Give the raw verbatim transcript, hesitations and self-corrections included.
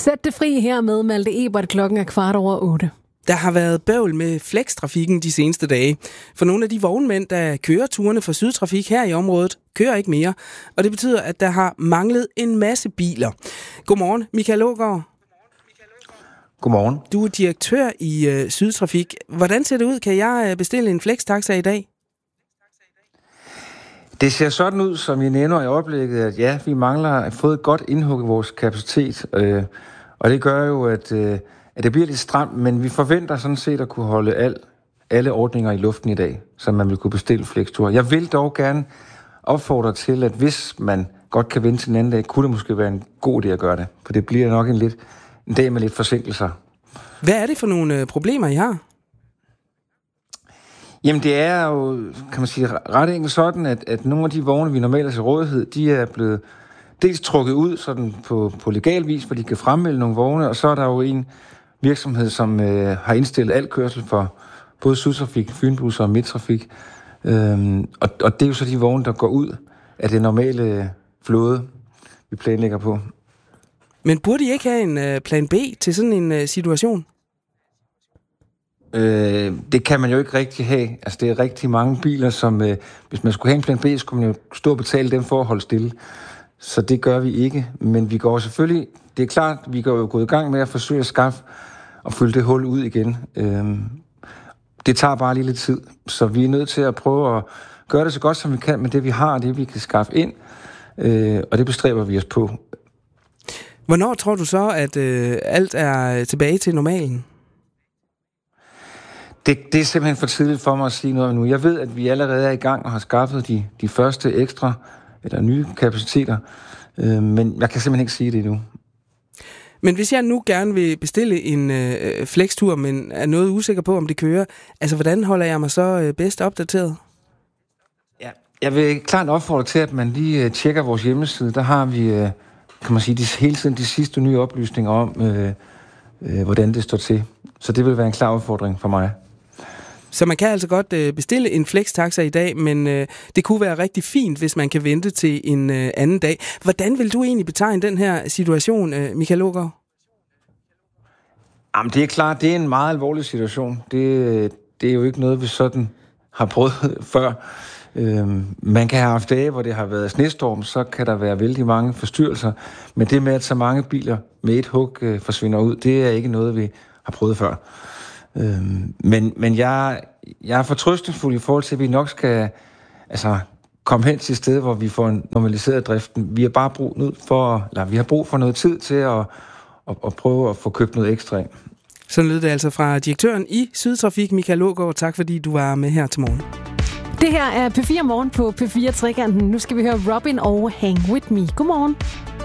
Sæt det fri her med Malte Ebert. Klokken er kvart over otte. Der har været bøvl med flextrafikken de seneste dage. For nogle af de vognmænd, der kører turene for Sydtrafik her i området, kører ikke mere. Og det betyder, at der har manglet en masse biler. Godmorgen, Michael Aagaard. Godmorgen. Du er direktør i øh, Sydtrafik. Hvordan ser det ud? Kan jeg bestille en flextaxa i dag? Det ser sådan ud, som I nævner i øjeblikket, at ja, vi mangler at få et godt indhug i vores kapacitet. Øh, og det gør jo, at, øh, at det bliver lidt stramt, men vi forventer sådan set at kunne holde al, alle ordninger i luften i dag, så man vil kunne bestille flexture. Jeg vil dog gerne opfordre til, at hvis man godt kan vente til en anden dag, kunne det måske være en god idé at gøre det. For det bliver nok en, lidt, en dag med lidt forsinkelser. Hvad er det for nogle øh, problemer, I har? Jamen det er jo, kan man sige, ret enkelt sådan, at, at nogle af de vogne, vi normalt er til rådighed, de er blevet dels trukket ud sådan på, på legal vis, hvor de kan fremmelde nogle vogne, og så er der jo en virksomhed, som øh, har indstillet al kørsel for både Sydtrafik, Fynbusser og Midttrafik. Øhm, og, og det er jo så de vogne, der går ud af det normale flåde, vi planlægger på. Men burde I ikke have en øh, plan B til sådan en øh, situation? Øh, det kan man jo ikke rigtig have. Altså, det er rigtig mange biler, som... Øh, hvis man skulle have en plan B, skulle man jo stå og betale dem for at holde stille. Så det gør vi ikke. Men vi går selvfølgelig... Det er klart, vi går jo gået i gang med at forsøge at skaffe og fylde det hul ud igen. Øh, det tager bare lige lidt tid. Så vi er nødt til at prøve at gøre det så godt, som vi kan med det, vi har, og det, vi kan skaffe ind. Øh, og det bestræber vi os på. Hvornår tror du så, at øh, alt er tilbage til normalen? Det, det er simpelthen for tidligt for mig at sige noget nu. Jeg ved, at vi allerede er i gang og har skaffet de, de første ekstra eller nye kapaciteter, øh, men jeg kan simpelthen ikke sige det endnu. Men hvis jeg nu gerne vil bestille en øh, flextur, men er noget usikker på, om det kører, altså hvordan holder jeg mig så øh, bedst opdateret? Ja, jeg vil klart opfordre til, at man lige øh, tjekker vores hjemmeside. Der har vi, øh, kan man sige, de, hele tiden de sidste nye oplysninger om, øh, øh, hvordan det står til. Så det vil være en klar opfordring for mig. Så man kan altså godt øh, bestille en flextaxa i dag, men øh, det kunne være rigtig fint, hvis man kan vente til en øh, anden dag. Hvordan vil du egentlig betegne den her situation, øh, Michael Aagaard? Jamen, det er klart, det er en meget alvorlig situation. Det, det er jo ikke noget, vi sådan har prøvet før. Øhm, man kan have haft dage, hvor det har været snestorm, så kan der være vældig mange forstyrrelser. Men det med, at så mange biler med et hug øh, forsvinder ud, det er ikke noget, vi har prøvet før. Øhm, men men jeg, jeg er fortrøstningsfuld i forhold til, at vi nok skal altså, komme hen til et sted, hvor vi får normaliseret driften. Vi har bare brug, for, eller, vi har brug for noget tid til at, at, at prøve at få købt noget ekstra ind. Sådan lød det altså fra direktøren i Sydtrafik, Michael Aagaard. Tak fordi du var med her til morgen. Det her er P fire Morgen på P fire Trekanten. Nu skal vi høre Robin og Hang With Me. Godmorgen.